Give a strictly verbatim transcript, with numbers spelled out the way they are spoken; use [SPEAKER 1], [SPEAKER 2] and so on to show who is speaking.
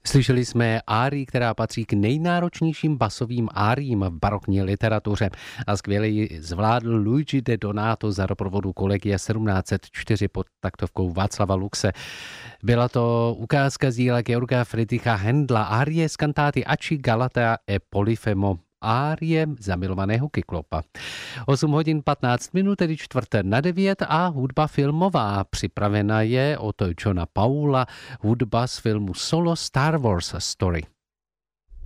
[SPEAKER 1] Slyšeli jsme árii, která patří k nejnáročnějším basovým áriím v barokní literatuře a skvěle ji zvládl Luigi de Donato za doprovodu Collegia sedmnáct set čtyři pod taktovkou Václava Luxe. Byla to ukázka z díla Georga Friedricha Händla, árie z kantáty Aci Galata e Polifemo, árie zamilovaného Kyklopa. osm hodin patnáct minut, tedy čtvrté na devět a hudba filmová. Připravena je od Johna Paula hudba z filmu Solo Star Wars Story.